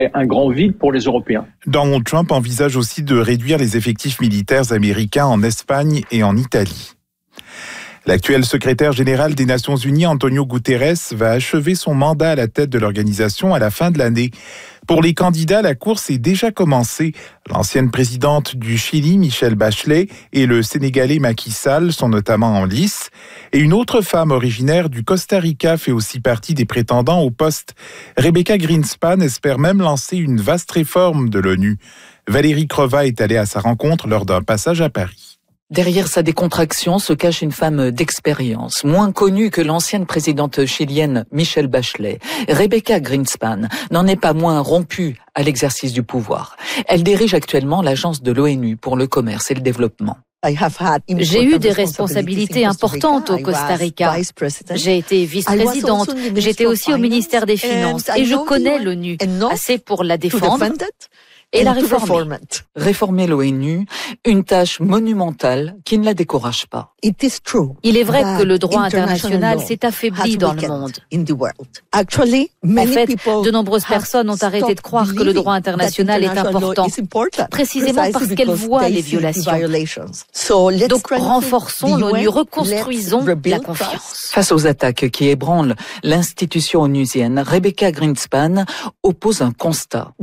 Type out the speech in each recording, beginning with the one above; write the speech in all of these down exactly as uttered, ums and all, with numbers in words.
un grand vide pour les Européens. Donald Trump envisage aussi de réduire les effectifs militaires américains en Espagne et en Italie. L'actuel secrétaire général des Nations Unies, Antonio Guterres, va achever son mandat à la tête de l'organisation à la fin de l'année. Pour les candidats, la course est déjà commencée. L'ancienne présidente du Chili, Michelle Bachelet, et le Sénégalais Macky Sall sont notamment en lice. Et une autre femme originaire du Costa Rica fait aussi partie des prétendants au poste. Rebecca Greenspan espère même lancer une vaste réforme de l'ONU. Valérie Crova est allée à sa rencontre lors d'un passage à Paris. Derrière sa décontraction se cache une femme d'expérience, moins connue que l'ancienne présidente chilienne Michelle Bachelet. Rebecca Greenspan n'en est pas moins rompue à l'exercice du pouvoir. Elle dirige actuellement l'agence de l'ONU pour le commerce et le développement. J'ai eu des responsabilités importantes au Costa Rica. J'ai été vice-présidente, j'étais aussi au ministère des Finances et je connais l'ONU assez pour la défendre et la réformer. Réformer l'ONU, une tâche monumentale qui ne la décourage pas. Il est vrai que le droit international s'est affaibli dans le monde. En fait, de nombreuses personnes ont arrêté de croire que le droit international est important, précisément parce qu'elles voient les violations. Donc, renforçons l'ONU, reconstruisons la confiance. Face aux attaques qui ébranlent l'institution onusienne, Rebecca Greenspan oppose un constat.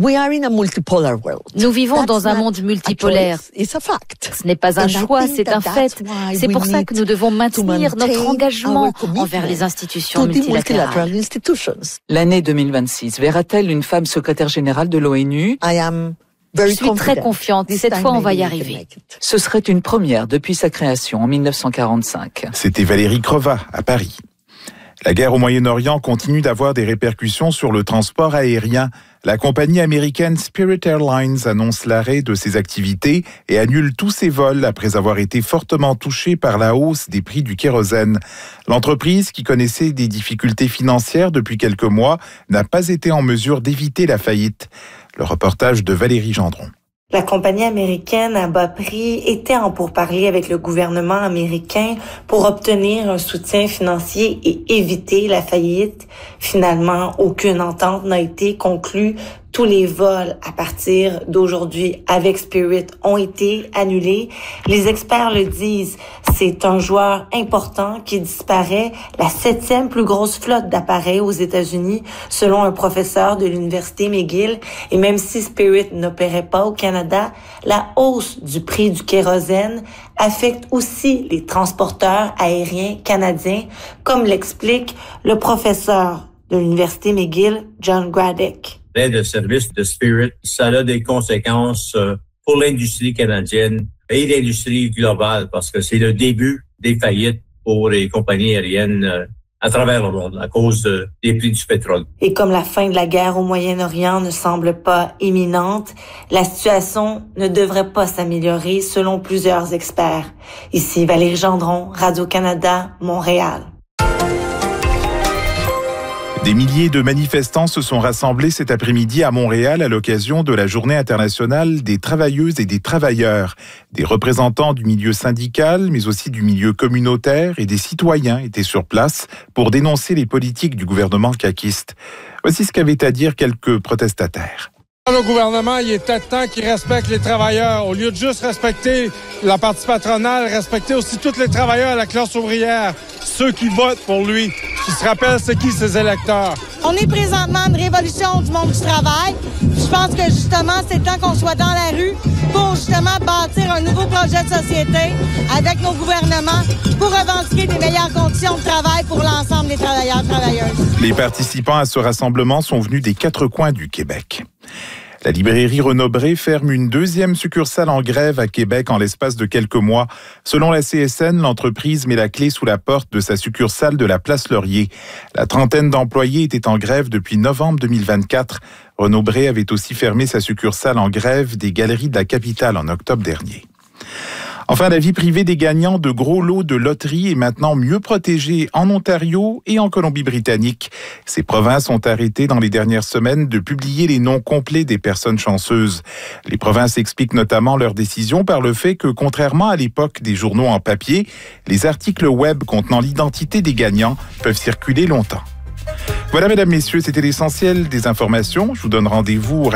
Nous vivons dans un monde multipolaire. Ce n'est pas un choix, c'est un fait. C'est pour ça que nous devons maintenir notre engagement envers les institutions multilatérales. L'année deux mille vingt-six verra-t-elle une femme secrétaire générale de l'ONU ? Je suis très confiante et cette fois on va y arriver. Ce serait une première depuis sa création en mille neuf cent quarante-cinq. C'était Valérie Crova à Paris. La guerre au Moyen-Orient continue d'avoir des répercussions sur le transport aérien. La compagnie américaine Spirit Airlines annonce l'arrêt de ses activités et annule tous ses vols après avoir été fortement touchée par la hausse des prix du kérosène. L'entreprise, qui connaissait des difficultés financières depuis quelques mois, n'a pas été en mesure d'éviter la faillite. Le reportage de Valérie Gendron. La compagnie américaine à bas prix était en pourparlers avec le gouvernement américain pour obtenir un soutien financier et éviter la faillite. Finalement, aucune entente n'a été conclue. Tous les vols à partir d'aujourd'hui avec Spirit ont été annulés. Les experts le disent, c'est un joueur important qui disparaît, la septième plus grosse flotte d'appareils aux États-Unis, selon un professeur de l'université McGill. Et même si Spirit n'opérait pas au Canada, la hausse du prix du kérosène affecte aussi les transporteurs aériens canadiens, comme l'explique le professeur de l'université McGill, John Graddick. L'aide de service de Spirit, ça a des conséquences pour l'industrie canadienne et l'industrie globale parce que c'est le début des faillites pour les compagnies aériennes à travers le monde à cause des prix du pétrole. Et comme la fin de la guerre au Moyen-Orient ne semble pas imminente, la situation ne devrait pas s'améliorer selon plusieurs experts. Ici Valérie Gendron, Radio-Canada, Montréal. Des milliers de manifestants se sont rassemblés cet après-midi à Montréal à l'occasion de la Journée internationale des travailleuses et des travailleurs. Des représentants du milieu syndical, mais aussi du milieu communautaire et des citoyens étaient sur place pour dénoncer les politiques du gouvernement caquiste. Voici ce qu'avaient à dire quelques protestataires. Le gouvernement, il est temps qu'il respecte les travailleurs. Au lieu de juste respecter la partie patronale, respecter aussi tous les travailleurs, la classe ouvrière, ceux qui votent pour lui, qui se rappellent c'est qui ses électeurs. On est présentement une révolution du monde du travail. Je pense que justement, c'est temps qu'on soit dans la rue pour justement bâtir un nouveau projet de société avec nos gouvernements pour revendiquer des meilleures conditions de travail pour l'ensemble des travailleurs et travailleuses. Les participants à ce rassemblement sont venus des quatre coins du Québec. La librairie Renaud-Bré ferme une deuxième succursale en grève à Québec en l'espace de quelques mois. Selon la C S N, l'entreprise met la clé sous la porte de sa succursale de la Place Laurier. La trentaine d'employés étaient en grève depuis novembre deux mille vingt-quatre. Renaud-Bré avait aussi fermé sa succursale en grève des Galeries de la Capitale en octobre dernier. Enfin, la vie privée des gagnants de gros lots de loterie est maintenant mieux protégée en Ontario et en Colombie-Britannique. Ces provinces ont arrêté dans les dernières semaines de publier les noms complets des personnes chanceuses. Les provinces expliquent notamment leur décision par le fait que, contrairement à l'époque des journaux en papier, les articles web contenant l'identité des gagnants peuvent circuler longtemps. Voilà, mesdames, messieurs, c'était l'essentiel des informations. Je vous donne rendez-vous